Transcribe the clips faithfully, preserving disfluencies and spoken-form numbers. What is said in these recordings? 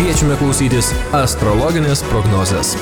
Kviečiame klausytis astrologinės prognozės.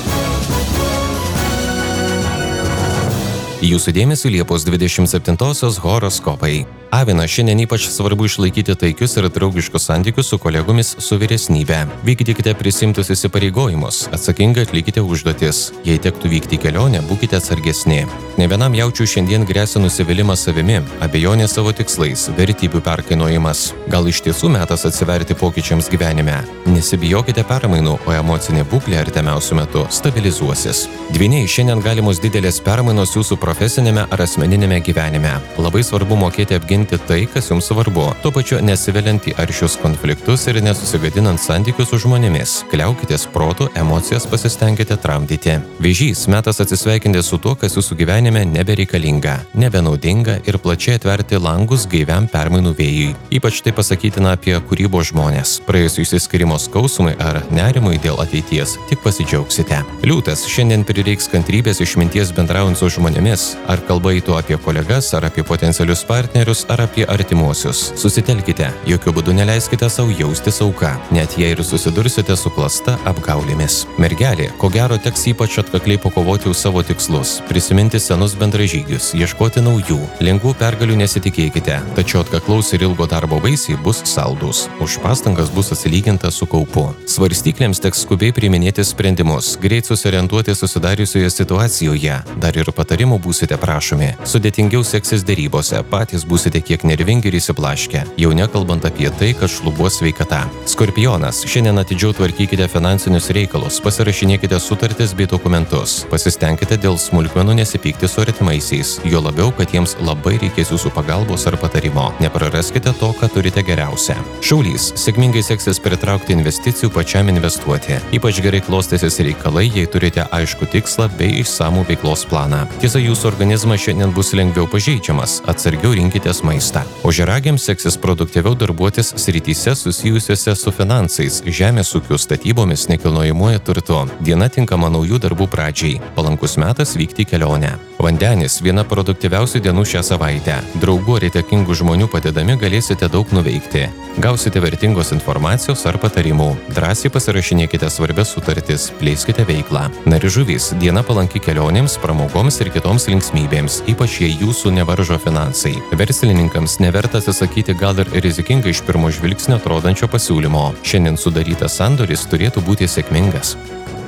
Jūsų dėmesio Liepos dvidešimt septintosios horoskopai. Avina, šiandien ypač svarbu išlaikyti taikius ir draugiškus santykius su kolegomis su vyresnybe. Vykdykite prisimtus įsipareigojimus, atsakingai atlikite užduotis. Jei tektų vykti į kelionę, būkite atsargesni. Ne vienam jaučiu šiandien gresia nusivylimas savimi, abejonė savo tikslais, vertybių perkainojimas. Gal iš tiesų metas atsiverti pokyčiams gyvenime. Nesibijokite permainų, o emocinė būklė artimiausiu metu stabilizuosis. Dvyniai, šiandien galimos didelės permainos jūsų profesinėme ar asmeninėme gyvenime. Labai svarbu mokėti apginti tai, kas jums svarbu, tuo pačiu nesiveliant į aršius konfliktus ir nesusigadinant santykius su žmonėmis. Kliaukitės protu, emocijas pasistengkite tramdyti. Vėžys, metas atsisveikinti su tuo, kas jūsų gyvenime nebereikalinga, nebenaudinga ir plačiai atverti langus gaiviam permainų vėjui. Ypač tai pasakytina apie kūrybos žmonės. Praėjus išsiskyrimo skausmui ar nerimui dėl ateities, tik pasidžiaugsite. Liūtas, šiandien prireiks kantrybės išminties bendraujant su žmonėmis. Ar kalba eitų apie kolegas, ar apie potencialius partnerius, ar apie artimuosius. Susitelkite, jokių būdų neleiskite savo jausti auka, net jei ir susidursite su klasta apgaulėmis. Mergelė, ko gero teks ypač atkakliai pakovoti už savo tikslus, prisiminti senus bendražygius, ieškoti naujų. Lengvų pergalių nesitikėkite, tačiau atkaklaus ir ilgo darbo vaisiai bus saldūs. Už pastangas bus atsilyginta su kaupu. Svarstyklėms teks skubiai priiminėti sprendimus, greit susiorientuoti susidariusioje situacijoje. Dar ir patarimų būsite prašomi. Sudėtingiau seksis derybose, patys būsite kiek nervingi ir įsiblaškę, jau nekalbant apie tai, kad šlubuos sveikata. Skorpionas, šiandien atidžiau tvarkykite finansinius reikalus, pasirašinėkite sutartis bei dokumentus. Pasistengkite dėl smulkmenų nesipykti su artimaisiais, jo labiau, kad jiems labai reikės jūsų pagalbos ar patarimo. Nepraraskite to, ką turite geriausia. Šaulys, sėkmingai seksis pritraukti investicijų pačiam investuoti. Ypač gerai klostysis reikalai, jei turite aišku tikslą bei išsamų veiklos planą. Tiesa, jūsų organizmas šiandien bus lengviau pažeidžiamas, atsargiau rinkitės maistą. Ožiaragiams seksis produktyviau darbuotis srityse susijusiuose su finansais, žemės ūkiu, statybomis, nekilnojamuoju turtu. Diena tinkama naujų darbų pradžiai. Palankus metas vykti į kelionę. Vandenis, viena produktyviausių dienų šią savaitę. Draugų ir įtakingų žmonių padedami galėsite daug nuveikti. Gausite vertingos informacijos ar patarimų. Drąsiai pasirašinėkite svarbias sutartis, plėskite veiklą. Narižuvys, diena palanki kelionėms, pramogoms ir kitoms linksmybėms, ypač jei jūsų nevaržo finansai. Verslininkams neverta atsisakyti gal ir rizikingai iš pirmo žvilgsnio atrodančio pasiūlymo. Šiandien sudarytas sandoris turėtų būti sėkmingas.